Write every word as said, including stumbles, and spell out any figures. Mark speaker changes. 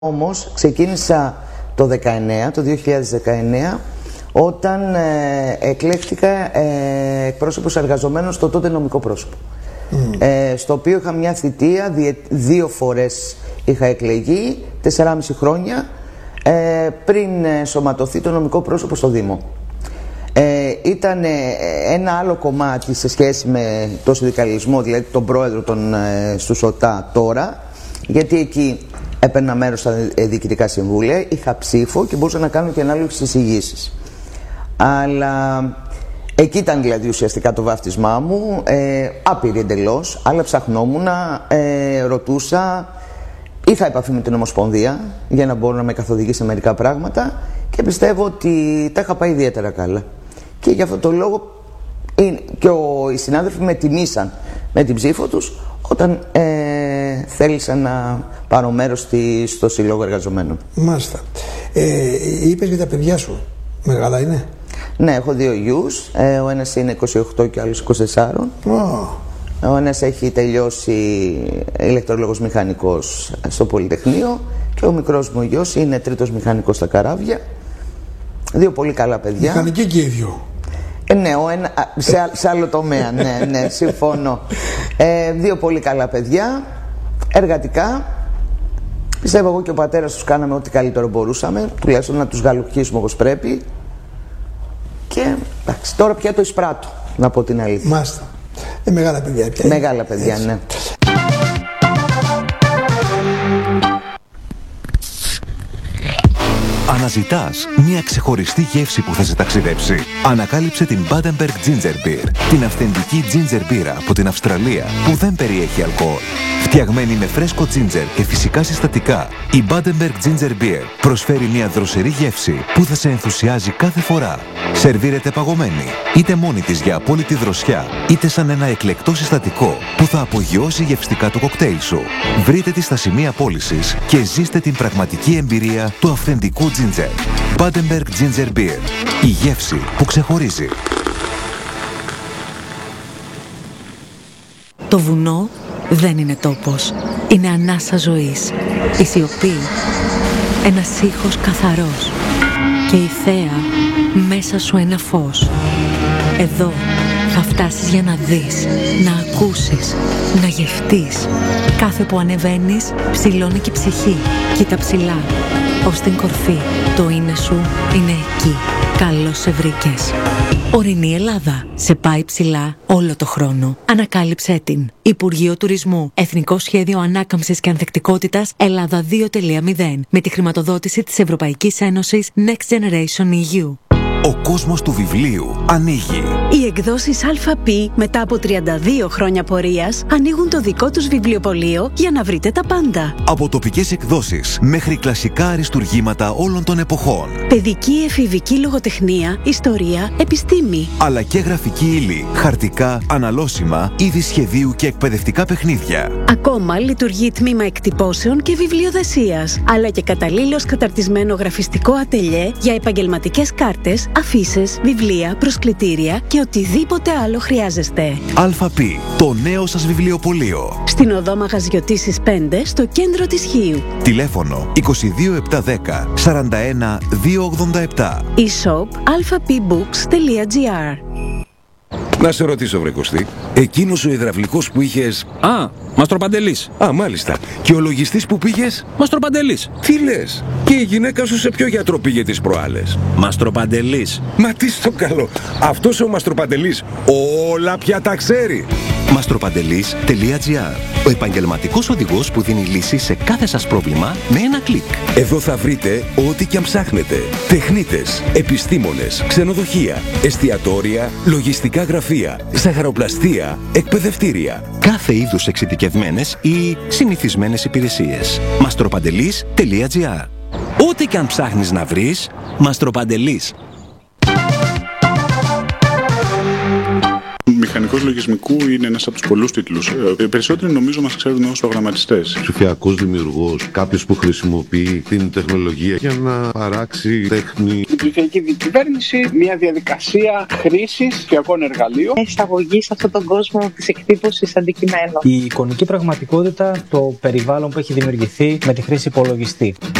Speaker 1: Όμως ξεκίνησα το δεκαεννέα, το δύο χιλιάδες δεκαεννέα, όταν ε, εκλέχτηκα ε, εκπρόσωπος εργαζομένων στο τότε νομικό πρόσωπο. Mm. Ε, στο οποίο είχα μια θητεία, διε, δύο φορές είχα εκλεγεί, τεσσεράμιση χρόνια, ε, πριν ε, σωματωθεί το νομικό πρόσωπο στο Δήμο. Ε, ήταν ε, ένα άλλο κομμάτι σε σχέση με το συνδικαλισμό, δηλαδή τον πρόεδρο των, ε, στου ΣΟΤΑ τώρα, γιατί εκεί έπαιρνα μέρος στα διοικητικά συμβούλια, είχα ψήφο και μπορούσα να κάνω και ανάλογες εισηγήσεις. Αλλά εκεί ήταν δηλαδή ουσιαστικά το βάφτισμά μου, ε, άπειρη εντελώς, αλλά ψαχνόμουν, ε, ρωτούσα, είχα επαφή με την Ομοσπονδία για να μπορώ να με καθοδηγήσει σε μερικά πράγματα και πιστεύω ότι τα είχα πάει ιδιαίτερα καλά. Και γι' αυτό το λόγο και ο, οι συνάδελφοι με τιμήσαν με την ψήφο τους όταν ε, θέλησα να πάρω μέρος στη, στο Σύλλογο Εργαζομένων. Μάλιστα.
Speaker 2: Ε, είπες για τα παιδιά σου. Μεγάλα είναι?
Speaker 1: Ναι, έχω δύο γιους. Ε, ο ένας είναι είκοσι οκτώ και ο άλλος είκοσι τέσσερα. Oh. Ο ένας έχει τελειώσει ηλεκτρολόγος μηχανικός στο Πολυτεχνείο και ο μικρός μου γιος είναι τρίτος μηχανικός στα καράβια. Δύο πολύ καλά παιδιά.
Speaker 2: Μηχανική και οι δύο.
Speaker 1: Ε, ναι, ο ένα, σε, σε άλλο τομέα, ναι, ναι, συμφωνώ. Ε, δύο πολύ καλά παιδιά, εργατικά. Πιστεύω εγώ και ο πατέρας τους κάναμε ό,τι καλύτερο μπορούσαμε, τουλάχιστον να τους γαλουχίσουμε όπως πρέπει. Και εντάξει, τώρα πια το εισπράττω, να πω την αλήθεια.
Speaker 2: Μάλιστα. Ε, μεγάλα παιδιά πια.
Speaker 1: Μεγάλα παιδιά, έτσι. Ναι.
Speaker 3: Αναζητάς μια ξεχωριστή γεύση που θα σε ταξιδέψει? Ανακάλυψε την Badenberg Ginger Beer, την αυθεντική ginger μπύρα από την Αυστραλία που δεν περιέχει αλκοόλ. Φτιαγμένη με φρέσκο ginger και φυσικά συστατικά, η Badenberg Ginger Beer προσφέρει μια δροσερή γεύση που θα σε ενθουσιάζει κάθε φορά. Σερβίρεται παγωμένη, είτε μόνη της για απόλυτη δροσιά, είτε σαν ένα εκλεκτό συστατικό που θα απογειώσει γευστικά το κοκτέιλ σου. Βρείτε τη στα σημεία πώλησης και ζήστε την πραγματική εμπειρία του αυθεντικού ginger. Badenberg Ginger Beer. Η γεύση που ξεχωρίζει.
Speaker 4: Το βουνό δεν είναι τόπος. Είναι ανάσα ζωής. Η σιωπή. Ένας ήχος καθαρός. Και η θέα μέσα σου ένα φως. Εδώ θα φτάσεις για να δεις, να ακούσεις, να γευτείς. Κάθε που ανεβαίνεις ψηλώνει και η ψυχή. Κοίτα ψηλά. Ως την κορφή. Το είναι σου είναι εκεί. Καλώς σε βρήκες. Ορεινή Ελλάδα. Σε πάει ψηλά όλο το χρόνο. Ανακάλυψέ την. Υπουργείο Τουρισμού. Εθνικό Σχέδιο Ανάκαμψης και Ανθεκτικότητας Ελλάδα δύο τελεία μηδέν. Με τη χρηματοδότηση της Ευρωπαϊκής Ένωσης Next Generation ι γιου.
Speaker 3: Ο κόσμος του βιβλίου ανοίγει.
Speaker 5: Οι εκδόσεις ΑΠ μετά από τριάντα δύο χρόνια πορείας ανοίγουν το δικό τους βιβλιοπωλείο για να βρείτε τα πάντα.
Speaker 3: Από τοπικές εκδόσεις μέχρι κλασικά αριστουργήματα όλων των εποχών.
Speaker 5: Παιδική, εφηβική λογοτεχνία, ιστορία, επιστήμη.
Speaker 3: Αλλά και γραφική ύλη, χαρτικά, αναλώσιμα, είδη σχεδίου και εκπαιδευτικά παιχνίδια.
Speaker 5: Ακόμα λειτουργεί τμήμα εκτυπώσεων και βιβλιοδεσίας. Αλλά και καταλήλως καταρτισμένο γραφιστικό ατελιέ για επαγγελματικές κάρτες, αφίσες, βιβλία, προσκλητήρια και οτιδήποτε άλλο χρειάζεστε.
Speaker 3: ΑΠ, το νέο σας βιβλιοπωλείο.
Speaker 5: Στην οδό Μαγαζιωτήσης πέντε, στο κέντρο της Χίου.
Speaker 3: Τηλέφωνο είκοσι δύο επτακόσια δέκα σαράντα ένα διακόσια ογδόντα επτά.
Speaker 5: e-shop alphabooks τελεία gr.
Speaker 6: Να σε ρωτήσω, βρε Κωστή, εκείνος ο υδραυλικός που είχες...
Speaker 7: Α, Μαστροπαντελής.
Speaker 6: Α, μάλιστα. Και ο λογιστής που πήγες...
Speaker 7: Μαστροπαντελής.
Speaker 6: Τι λες? Και η γυναίκα σου σε ποιο γιατρό πήγε τις προάλλες?
Speaker 7: Μαστροπαντελής.
Speaker 6: Μα τι στο καλό. Αυτός ο Μαστροπαντελής όλα πια τα ξέρει.
Speaker 3: μαστροπαντελής τελεία gr. Ο επαγγελματικός οδηγός που δίνει λύση σε κάθε σας πρόβλημα με ένα κλικ.
Speaker 6: Εδώ θα βρείτε ό,τι και αν ψάχνετε. Τεχνίτες, επιστήμονες, ξενοδοχεία, εστιατόρια, λογιστικά γραφεία, ζαχαροπλαστεία, εκπαιδευτήρια.
Speaker 3: Κάθε είδους εξειδικευμένες ή συνηθισμένες υπηρεσίες. μαστροπαντελής τελεία gr. Ό,τι και αν ψάχνεις να βρεις, Μαστροπαντελής.
Speaker 8: Μηχανικός λογισμικού είναι ένας από τους πολλούς τίτλους. Οι περισσότεροι νομίζω μας ξέρουν ως προγραμματιστές.
Speaker 9: Ψηφιακός δημιουργός, κάποιος που χρησιμοποιεί την τεχνολογία για να παράξει τέχνη.
Speaker 10: Η ψηφιακή διακυβέρνηση, μια διαδικασία χρήσης ψηφιακών εργαλείων.
Speaker 11: Εισαγωγή σε αυτόν τον κόσμο της εκτύπωσης αντικειμένων.
Speaker 12: Η εικονική πραγματικότητα, το περιβάλλον που έχει δημιουργηθεί με τη χρήση υπολογιστή.